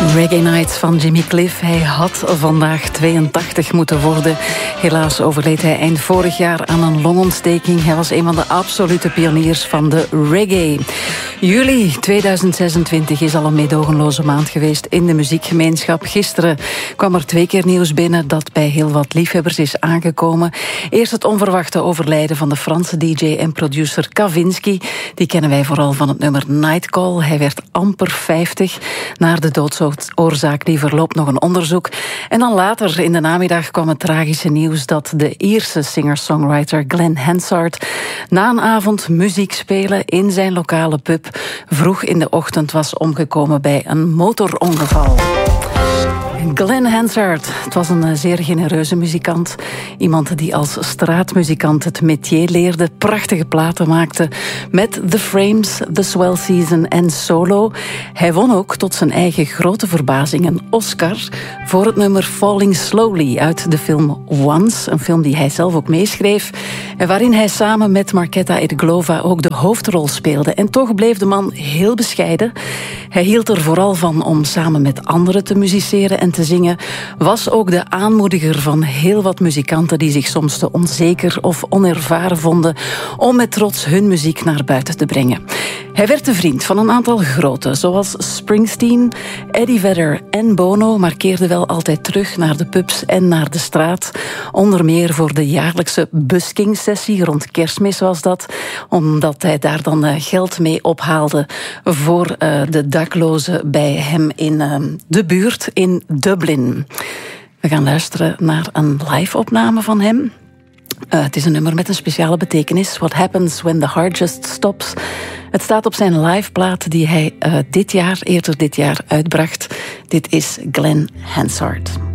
Reggae Nights van Jimmy Cliff. Hij had vandaag 82 moeten worden. Helaas overleed hij eind vorig jaar aan een longontsteking. Hij was een van de absolute pioniers van de reggae. Juli 2026 is al een meedogenloze maand geweest in de muziekgemeenschap. Gisteren kwam er 2 keer nieuws binnen dat bij heel wat liefhebbers is aangekomen. Eerst het onverwachte overlijden van de Franse DJ en producer Kavinsky. Die kennen wij vooral van het nummer Nightcall. Hij werd amper 50. Naar de doodsoorzaak die verloopt nog een onderzoek. En dan later in de namiddag kwam het tragische nieuws dat de Ierse singer-songwriter Glenn Hansard na een avond muziek spelen in zijn lokale pub vroeg in de ochtend was omgekomen bij een motorongeval. Glenn Hansard, het was een zeer genereuze muzikant. Iemand die als straatmuzikant het métier leerde, prachtige platen maakte met The Frames, The Swell Season en Solo. Hij won ook tot zijn eigen grote verbazing een Oscar voor het nummer Falling Slowly uit de film Once, een film die hij zelf ook meeschreef en waarin hij samen met Marketa Irglova ook de hoofdrol speelde. En toch bleef de man heel bescheiden. Hij hield er vooral van om samen met anderen te musiceren en te zingen, was ook de aanmoediger van heel wat muzikanten die zich soms te onzeker of onervaren vonden om met trots hun muziek naar buiten te brengen. Hij werd de vriend van een aantal groten, zoals Springsteen, Eddie Vedder en Bono, maar keerde wel altijd terug naar de pubs en naar de straat. Onder meer voor de jaarlijkse busking-sessie, rond Kerstmis was dat, omdat hij daar dan geld mee ophaalde voor de daklozen bij hem in de buurt in Dublin. We gaan luisteren naar een live-opname van hem. Het is een nummer met een speciale betekenis. What Happens When the Heart Just Stops. Het staat op zijn liveplaat die hij eerder dit jaar uitbracht. Dit is Glenn Hansard.